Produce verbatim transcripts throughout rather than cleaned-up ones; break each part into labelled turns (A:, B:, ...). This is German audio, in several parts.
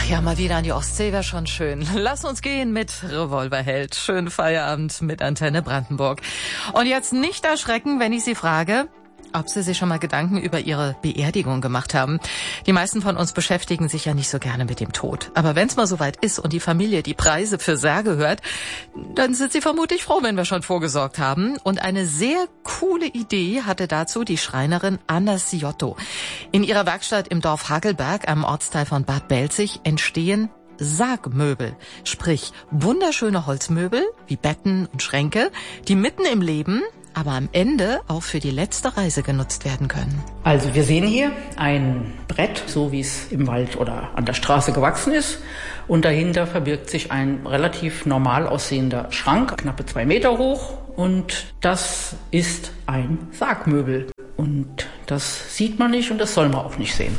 A: Ach ja, mal wieder an die Ostsee wäre schon schön. Lass uns gehen mit Revolverheld. Schönen Feierabend mit Antenne Brandenburg. Und jetzt nicht erschrecken, wenn ich Sie frage, ob Sie sich schon mal Gedanken über Ihre Beerdigung gemacht haben. Die meisten von uns beschäftigen sich ja nicht so gerne mit dem Tod. Aber wenn es mal soweit ist und die Familie die Preise für Särge hört, dann sind sie vermutlich froh, wenn wir schon vorgesorgt haben. Und eine sehr coole Idee hatte dazu die Schreinerin Anna Siotto. In ihrer Werkstatt im Dorf Hagelberg, einem Ortsteil von Bad Belzig, entstehen Sargmöbel, sprich wunderschöne Holzmöbel wie Betten und Schränke, die mitten im Leben, aber am Ende auch für die letzte Reise genutzt werden können.
B: Also wir sehen hier ein Brett, so wie es im Wald oder an der Straße gewachsen ist. Und dahinter verbirgt sich ein relativ normal aussehender Schrank, knappe zwei Meter hoch. Und das ist ein Sargmöbel. Und das sieht man nicht und das soll man auch nicht sehen.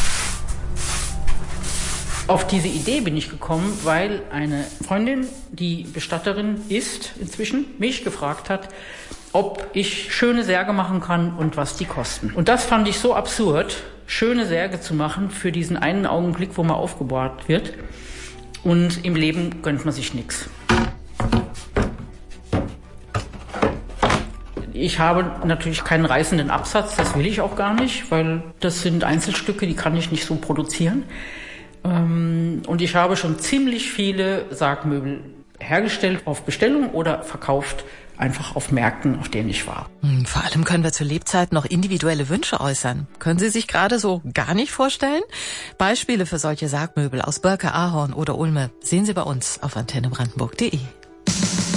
B: Auf diese Idee bin ich gekommen, weil eine Freundin, die Bestatterin ist inzwischen, mich gefragt hat, ob ich schöne Särge machen kann und was die kosten. Und das fand ich so absurd, schöne Särge zu machen für diesen einen Augenblick, wo man aufgebahrt wird. Und im Leben gönnt man sich nichts. Ich habe natürlich keinen reißenden Absatz, das will ich auch gar nicht, weil das sind Einzelstücke, die kann ich nicht so produzieren. Und ich habe schon ziemlich viele Sargmöbel hergestellt auf Bestellung oder verkauft einfach auf Märkten, auf denen ich war.
A: Vor allem können wir zur Lebzeit noch individuelle Wünsche äußern. Können Sie sich gerade so gar nicht vorstellen? Beispiele für solche Sargmöbel aus Börke, Ahorn oder Ulme sehen Sie bei uns auf antenne brandenburg punkt de.